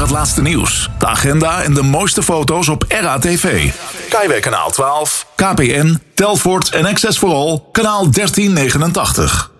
het laatste nieuws, de agenda en de mooiste foto's op RATV. Kaiway kanaal 12, KPN, Telfort en Access for All kanaal 1389.